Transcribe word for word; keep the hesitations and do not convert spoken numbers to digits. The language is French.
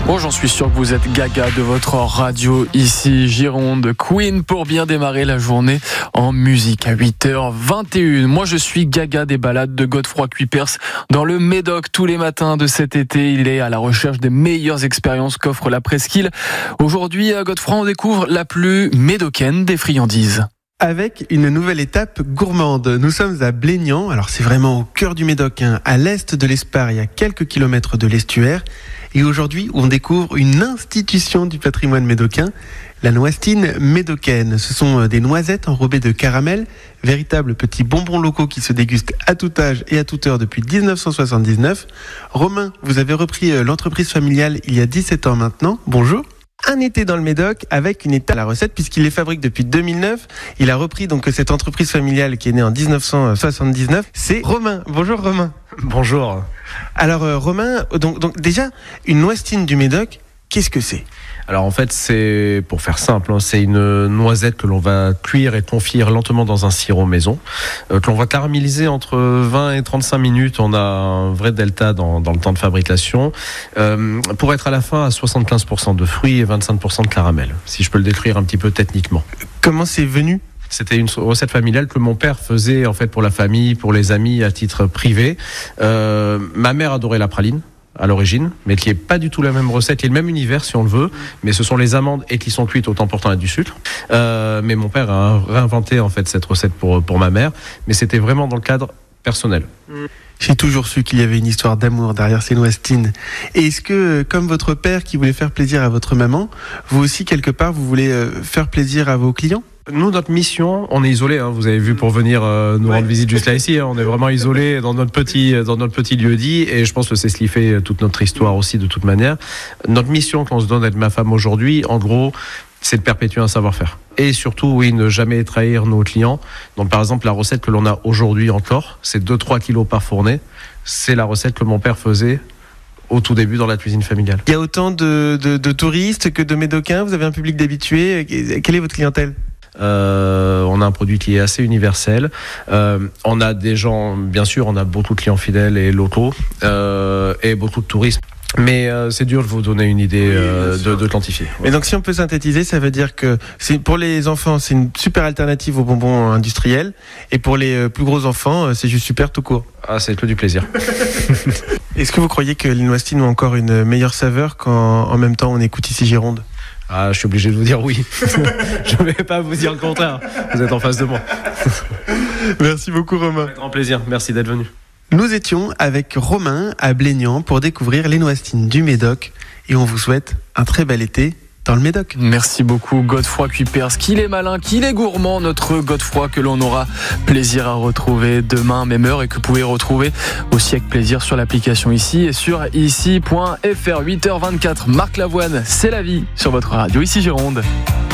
Bon, j'en suis sûr que vous êtes gaga de votre radio ici, Gironde. Queen pour bien démarrer la journée en musique à huit heures vingt et une. Moi, je suis gaga des balades de Godefroy Cuypers dans le Médoc tous les matins de cet été. Il est à la recherche des meilleures expériences qu'offre la presqu'île. Aujourd'hui, à Godefroy, on découvre la plus médocaine des friandises. Avec une nouvelle étape gourmande. Nous sommes à Blénian, alors c'est vraiment au cœur du Médoc, hein, à l'est de l'Espare et à quelques kilomètres de l'estuaire. Et aujourd'hui, on découvre une institution du patrimoine médocain, la noisestine médocaine. Ce sont des noisettes enrobées de caramel, véritables petits bonbons locaux qui se dégustent à tout âge et à toute heure depuis dix-neuf cent soixante-dix-neuf. Romain, vous avez repris l'entreprise familiale il y a dix-sept ans maintenant. Bonjour. Un été dans le Médoc avec une étape à la recette puisqu'il les fabrique depuis deux mille neuf. Il a repris donc cette entreprise familiale qui est née en dix-neuf cent soixante-dix-neuf. C'est Romain. Bonjour Romain. Bonjour. Alors euh, Romain, donc, donc déjà une noisestine du Médoc, qu'est-ce que c'est ? Alors en fait, c'est, pour faire simple, hein, c'est une noisette que l'on va cuire et confire lentement dans un sirop maison, euh, que l'on va caraméliser entre vingt et trente-cinq minutes. On a un vrai delta dans, dans le temps de fabrication, euh, pour être à la fin à soixante-quinze pour cent de fruits et vingt-cinq pour cent de caramel, si je peux le décrire un petit peu techniquement. Comment c'est venu ? C'était une recette familiale que mon père faisait en fait pour la famille, pour les amis à titre privé. Euh, ma mère adorait la praline à l'origine, mais qui est pas du tout la même recette, qui est le même univers si on le veut, mais ce sont les amandes et qui sont cuites autant pour temps et du sucre. Euh, mais mon père a réinventé en fait cette recette pour pour ma mère, mais c'était vraiment dans le cadre personnel. J'ai toujours su qu'il y avait une histoire d'amour derrière ces noisestines. Et est-ce que, comme votre père qui voulait faire plaisir à votre maman, vous aussi quelque part vous voulez faire plaisir à vos clients ? Nous, notre mission, on est isolé. Hein, vous avez vu pour venir euh, nous ouais. rendre visite juste là ici. Hein, on est vraiment isolé dans notre petit dans notre petit lieu dit. Et je pense que c'est ce qui fait toute notre histoire aussi de toute manière. Notre mission qu'on se donne avec ma femme aujourd'hui, en gros, c'est de perpétuer un savoir-faire. Et surtout, oui, ne jamais trahir nos clients. Donc, par exemple, la recette que l'on a aujourd'hui encore, c'est deux à trois kilos par fournée. C'est la recette que mon père faisait au tout début dans la cuisine familiale. Il y a autant de, de, de touristes que de Médocains. Vous avez un public d'habitués. Quelle est votre clientèle ? Euh, on a un produit qui est assez universel. Euh, on a des gens, bien sûr, on a beaucoup de clients fidèles et locaux euh, et beaucoup de touristes. Mais euh, c'est dur de vous donner une idée euh, de, de quantifier. Ouais. Mais donc si on peut synthétiser, ça veut dire que c'est, pour les enfants, c'est une super alternative aux bonbons industriels. Et pour les euh, plus gros enfants, c'est juste super tout court. Ah, c'est que du plaisir. Est-ce que vous croyez que les noisestines ont encore une meilleure saveur quand en même temps on écoute ici Gironde ? Ah, je suis obligé de vous dire oui. Je ne vais pas vous dire le contraire. Vous êtes en face de moi. Merci beaucoup Romain. Avec grand plaisir. Merci d'être venu. Nous étions avec Romain à Blénian pour découvrir les noisestines du Médoc et on vous souhaite un très bel été dans le Médoc. Merci beaucoup Godefroy Cuypers, qu'il est malin, qu'il est gourmand, notre Godefroy que l'on aura plaisir à retrouver demain même heure et que vous pouvez retrouver aussi avec plaisir sur l'application ici et sur ici point f r. huit heures vingt-quatre, Marc Lavoine, c'est la vie sur votre radio ici Gironde.